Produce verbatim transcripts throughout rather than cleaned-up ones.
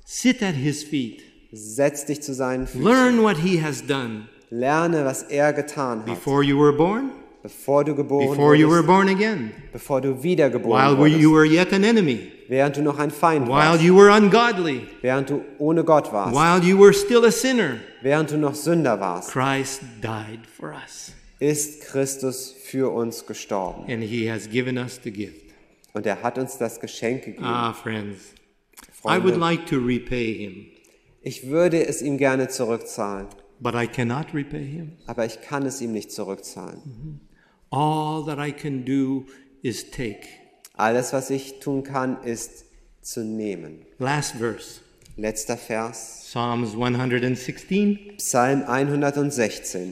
Sit at his feet. Setz dich zu seinen Füßen. Learn what he has done Lerne, was er getan hat. before you were born, Bevor du geboren before you were wurdest, born again, bevor du wiedergeboren while wurdest, you were yet an enemy, während du noch ein Feind while warst, you were ungodly, während du ohne Gott warst, while you were still a sinner. während du noch Sünder warst, Christ died for us, ist Christus für uns gestorben. and he has given us the gift. Und er hat uns das Geschenk gegeben. Ah, friends, I would Freunde, like to repay him, ich würde es ihm gerne zurückzahlen, but I cannot repay him. aber ich kann es ihm nicht zurückzahlen. All that I can do is take. Alles, was ich tun kann, ist zu nehmen. Last verse, Letzter Vers, Psalms one sixteen. Psalm hundertsechzehn.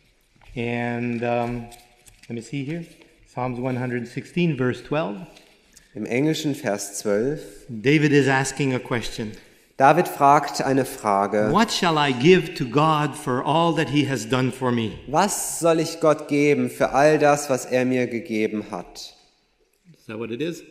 And um, let me see here. Psalms one sixteen, verse twelve. Im Englischen Vers zwölf. David is asking a question. David fragt eine Frage. What shall I give to God for all that he has done for me? Was soll ich Gott geben für all das, was er mir gegeben hat? Is that what it is?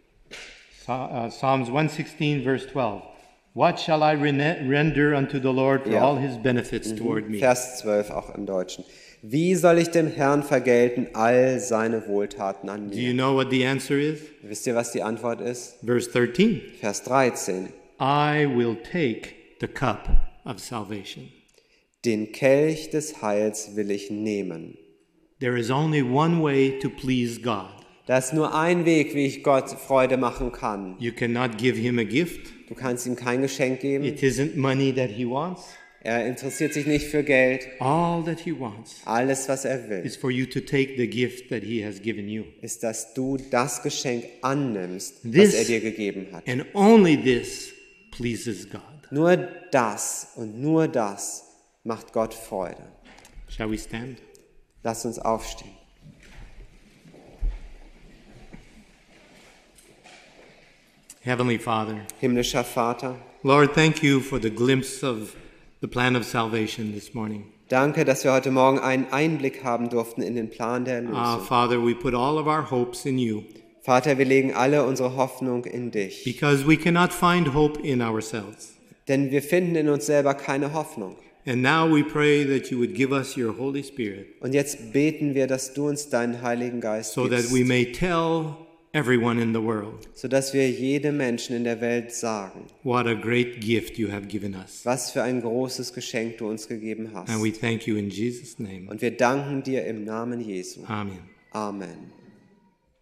Psa- uh, Psalms one sixteen, verse twelve. What shall I rene- render unto the Lord for Ja. all his benefits toward me? Vers zwölf auch im Deutschen. Wie soll ich dem Herrn vergelten all seine Wohltaten an Do you mir? know what the answer is? Wisst ihr, was die Antwort ist? Verse thirteen. Vers dreizehn. I will take the cup of salvation. Den Kelch des Heils will ich nehmen. There is only one way to please God. Da ist nur ein Weg, wie ich Gott Freude machen kann. You cannot give him a gift. Du kannst ihm kein Geschenk geben. It isn't money that he wants. Er interessiert sich nicht für Geld. All that he wants Alles, was er will, is for you to take the gift that he has given you. ist, dass du das Geschenk annimmst, This- was er dir gegeben hat. And only this pleases God. Nur das und nur das macht Gott Freude. Shall we stand? Lass uns aufstehen. Heavenly Father, Himmlischer Vater, Lord, thank you for the glimpse of the plan of salvation this morning. danke, dass wir heute Morgen einen Einblick haben durften in den Plan der Ah, Erlösung. Father, we put all of our hopes in you Vater, wir legen alle unsere Hoffnung in dich, because we cannot find hope in ourselves. denn wir finden in uns selber keine Hoffnung. And now we pray that you would give us your Holy Spirit Und jetzt beten wir, dass du uns deinen Heiligen Geist so that gibst, we may tell everyone in the world sodass wir jedem Menschen in der Welt sagen, what a great gift you have given us. was für ein großes Geschenk du uns gegeben hast. And we thank you in Jesus' name. Und wir danken dir im Namen Jesu. Amen. Amen.